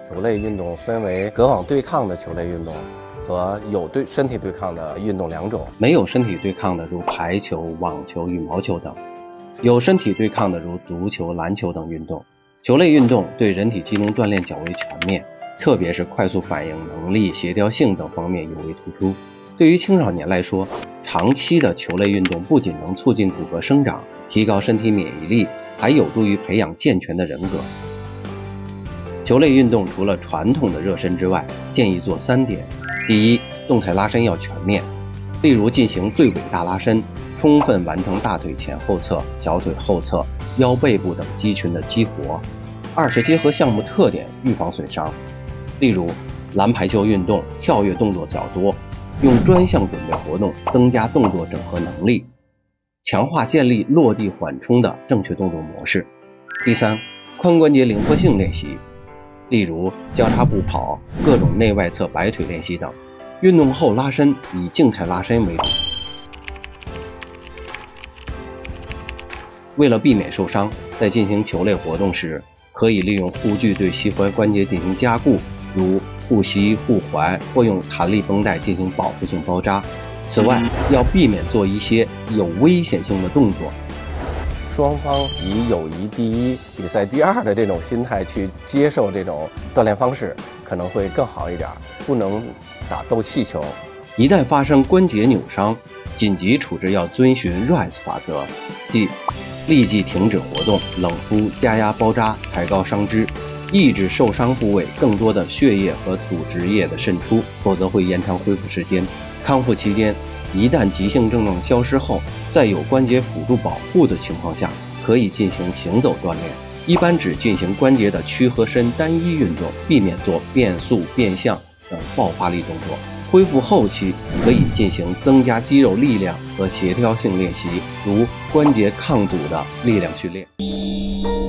球类运动分为隔网对抗的球类运动和有身体对抗的运动两种。 没有身体对抗的如排球、网球、羽毛球等；有身体对抗的如足球、篮球等运动。球类运动对人体机能锻炼较为全面，特别是快速反应能力、协调性等方面尤为突出。对于青少年来说，长期的球类运动不仅能促进骨骼生长，提高身体免疫力，还有助于培养健全的人格。球类运动除了传统的热身之外，建议做3点。第一，动态拉伸要全面，例如进行对尾大拉伸，充分完成大腿前后侧、小腿后侧、腰背部等肌群的激活。二是结合项目特点，预防损伤，例如篮排球运动跳跃动作较多，用专项准备活动增加动作整合能力，强化建立落地缓冲的正确动作模式。第三，髋关节灵活性练习，例如交叉步跑、各种内外侧摆腿练习等。运动后拉伸以静态拉伸为主。为了避免受伤，在进行球类活动时，可以利用护具对膝踝关节进行加固，如护膝、护踝，或用弹力绷带进行保护性包扎。此外，要避免做一些有危险性的动作。 双方以友谊第一、比赛第二的这种心态去接受这种锻炼方式，可能会更好一点。不能打斗气球。 一旦发生关节扭伤，紧急处置要遵循 RICE 法则，即立即停止活动，冷敷、加压包扎，抬高伤肢，抑制受伤部位更多的血液和组织液的渗出，否则会延长恢复时间。康复期间，一旦急性症状消失后，在有关节辅助保护的情况下，可以进行行走锻炼，一般只进行关节的屈和伸单一运动，避免做变速、变向等爆发力动作。恢复后期可以进行增加肌肉力量和协调性练习，如关节抗阻的力量训练。